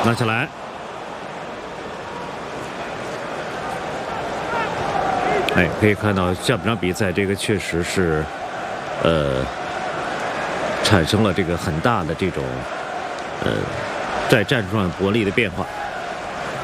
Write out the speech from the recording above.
拿下来。哎，可以看到下半场比赛这个确实是，产生了这个很大的这种，在战术上博弈的变化。